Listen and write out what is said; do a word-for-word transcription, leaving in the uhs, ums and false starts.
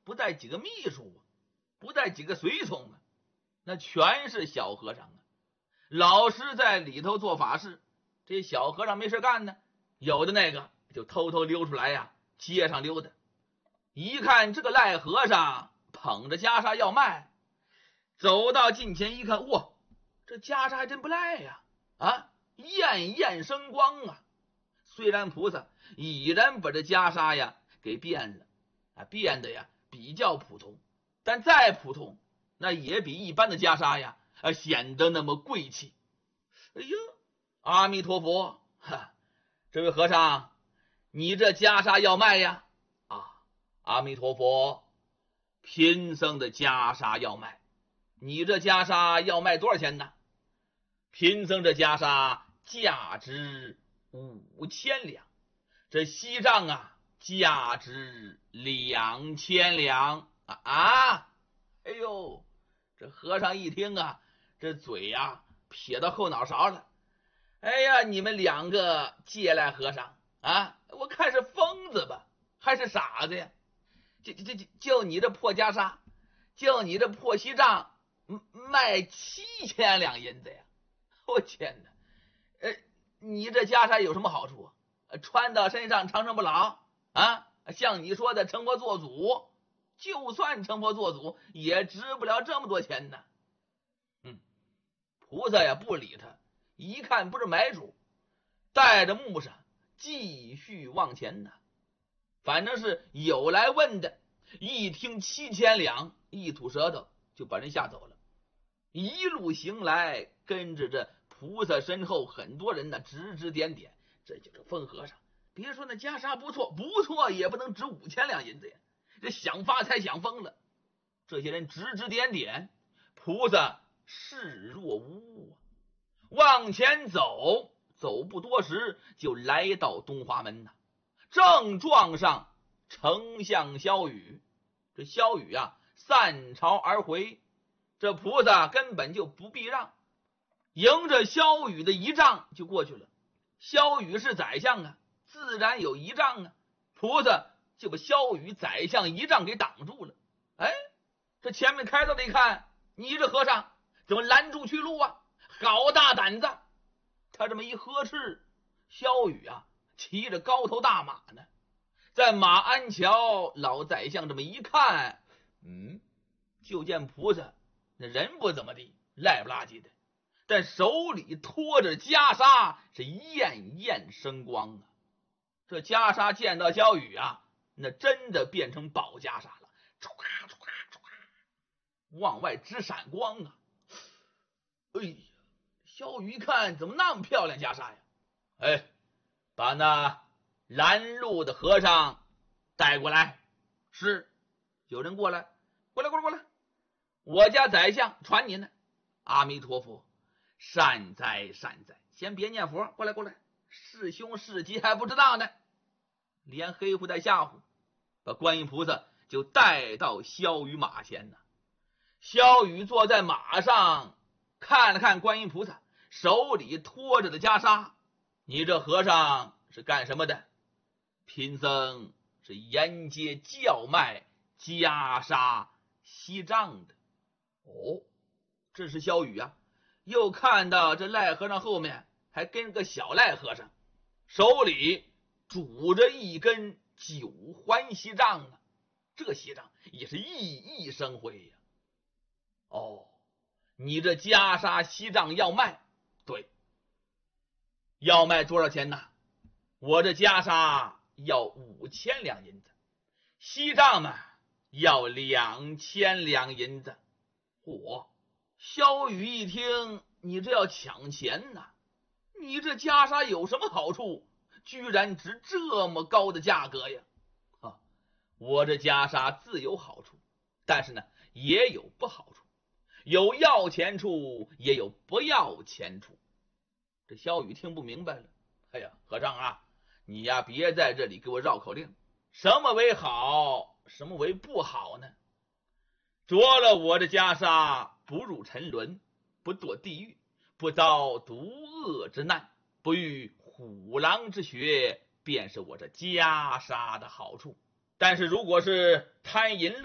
不带几个秘书啊，不带几个随从啊，那全是小和尚啊。老师在里头做法事，这小和尚没事干呢，有的那个就偷偷溜出来呀、啊，街上溜达。一看这个赖和尚捧着袈裟要卖，走到近前一看，哇，这袈裟还真不赖呀！啊，艳艳生光啊！虽然菩萨已然把这袈裟呀给变了啊，变得呀比较普通，但再普通，那也比一般的袈裟呀啊显得那么贵气。哎呦，阿弥陀佛！哈，这位和尚，你这袈裟要卖呀？啊，阿弥陀佛，贫僧的袈裟要卖。你这袈裟要卖多少钱呢？贫僧这袈裟价值五千两，这锡杖啊价值两千两啊啊！哎呦，这和尚一听啊，这嘴呀、啊、撇到后脑勺了。哎呀，你们两个借来和尚啊，我看是疯子吧，还是傻子呀？就就就就你这破袈裟，就你这破锡杖，卖七千两银子呀！我天哪！呃，你这袈裟有什么好处啊？穿到身上长生不老啊？像你说的成佛做祖，就算成佛做祖，也值不了这么多钱呢。嗯，菩萨呀不理他，一看不是买主，带着木扇继续往前呢。反正是有来问的，一听七千两，一吐舌头就把人吓走了。一路行来，跟着这菩萨身后很多人呢指指点点，这就是疯和尚。别说那袈裟不错，不错也不能值五千两银子呀，这想发财想疯了。这些人指指点点，菩萨视若无物啊。往前走，走不多时就来到东华门呐，正撞上丞相萧雨。这萧雨啊散朝而回，这菩萨根本就不避让，迎着萧雨的仪仗就过去了。萧雨是宰相啊，自然有仪仗啊，菩萨就把萧雨宰相仪仗给挡住了。哎，这前面开道的一看，你这和尚怎么拦住去路啊？好大胆子！他这么一呵斥，萧雨啊骑着高头大马呢，在马鞍桥，老宰相这么一看，嗯，就见菩萨那人不怎么地，赖不拉几的，但手里托着袈裟是艳艳生光啊。这袈裟见到萧雨啊，那真的变成宝袈裟了，唰唰唰，往外直闪光啊！哎呀，萧雨一看，怎么那么漂亮袈裟呀？哎，把那拦路的和尚带过来。是，有人过来，过来，过来，过来，我家宰相传你呢。阿弥陀佛，善哉善哉，先别念佛，过来，过来，是凶是吉还不知道呢。连黑户带吓唬，把观音菩萨就带到萧雨马前呢。萧雨坐在马上，看了看观音菩萨手里托着的袈裟。你这和尚是干什么的？贫僧是沿街叫卖袈裟锡杖的。哦，这是萧雨啊，又看到这赖和尚后面还跟个小赖和尚，手里拄着一根九环锡杖啊，这锡杖也是熠熠生辉呀、啊。哦，你这袈裟锡杖要卖？对，要卖多少钱呢？我这袈裟要五千两银子，锡杖嘛要两千两银子。嚯！萧雨一听，你这要抢钱呐？你这袈裟有什么好处，居然值这么高的价格呀？啊，我这袈裟自有好处，但是呢也有不好处，有要钱处，也有不要钱处。这萧雨听不明白了，哎呀，和尚啊，你呀别在这里给我绕口令，什么为好，什么为不好呢？着了我的袈裟，不入沉沦，不堕地狱，不遭毒恶之难，不遇虎狼之血，便是我这袈裟的好处。但是如果是贪淫